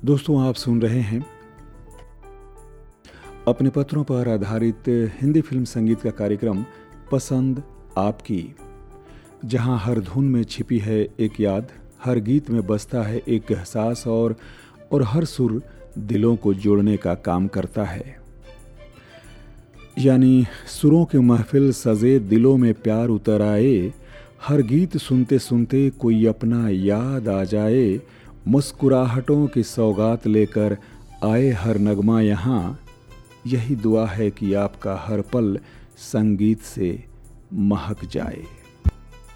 दोस्तों, आप सुन रहे हैं अपने पत्रों पर आधारित हिंदी फिल्म संगीत का कार्यक्रम पसंद आपकी, जहां हर धुन में छिपी है एक याद, हर गीत में बसता है एक एहसास और हर सुर दिलों को जोड़ने का काम करता है। यानी सुरों की महफिल सजे, दिलों में प्यार उतर आए, हर गीत सुनते सुनते कोई अपना याद आ जाए, मुस्कुराहटों की सौगात लेकर आए हर नगमा यहाँ, यही दुआ है कि आपका हर पल संगीत से महक जाए।